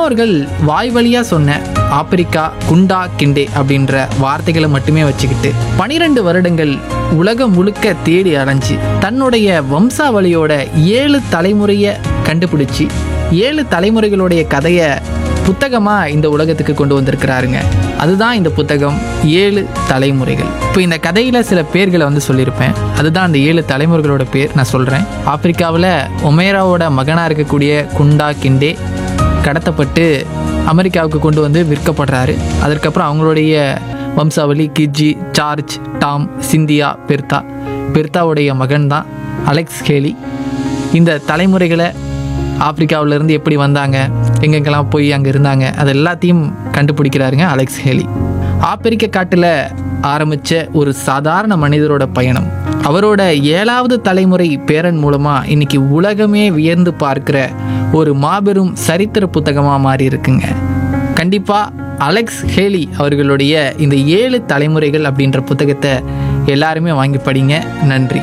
முன்னோர்கள் வாய் வழியா சொன்ன ஆப்பிரிக்கா குண்டா கிண்டே அப்படின்ற வார்த்தைகளை மட்டுமே வச்சுக்கிட்டு 12 வருடங்கள் உலகம் முழுக்க தேடி அலைஞ்சு தன்னுடைய வம்சாவளியோட 7 தலைமுறையை கண்டுபிடிச்சி 7 தலைமுறைகளுடைய கதையை புத்தகமாக இந்த உலகத்துக்கு கொண்டு வந்திருக்கிறாருங்க. அதுதான் இந்த புத்தகம் 7 தலைமுறைகள். இப்போ இந்த கதையில் சில பேர்களை சொல்லியிருப்பேன். அதுதான் அந்த 7 தலைமுறைகளோட பேர் நான் சொல்கிறேன். ஆப்பிரிக்காவில் ஒமேராவோட மகனாக இருக்கக்கூடிய குண்டா கிண்டே கடத்தப்பட்டு அமெரிக்காவுக்கு கொண்டு வந்து விற்கப்படுறாரு. அதற்கப்புறம் அவங்களுடைய வம்சாவளி கிஜி, சார்ஜ், டாம், சிந்தியா, பெர்த்தாவுடைய மகன் தான் அலெக்ஸ் ஹேலி. இந்த தலைமுறைகளை ஆப்பிரிக்காவிலேருந்து எப்படி வந்தாங்க, எங்கெங்கெல்லாம் போய் அங்கே இருந்தாங்க, அது எல்லாத்தையும் கண்டுபிடிக்கிறாருங்க அலெக்ஸ் ஹேலி. ஆப்பிரிக்க காட்டில் ஆரம்பித்த ஒரு சாதாரண மனிதரோட பயணம் அவரோட 7வது தலைமுறை பேரன் மூலமாக இன்னைக்கு உலகமே வியந்து பார்க்குற ஒரு மாபெரும் சரித்திர புத்தகமாக மாறி இருக்குங்க. கண்டிப்பாக அலெக்ஸ் ஹேலி அவர்களுடைய இந்த 7 தலைமுறைகள் அப்படின்ற புத்தகத்தை எல்லாருமே வாங்கி படிங்க. நன்றி.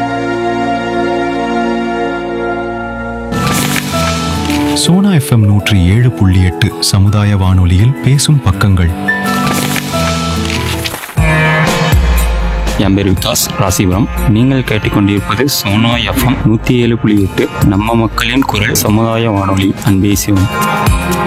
சோனா FM 107.8 சமுதாய வானொலியில் பேசும் பக்கங்கள். என் பேர் விகாஸ், ராசிபுரம். நீங்கள் கேட்டுக்கொண்டிருப்பது சோனா FM 107.8 நம்ம மக்களின் குரல் சமுதாய வானொலி. அன்பே சிவம்.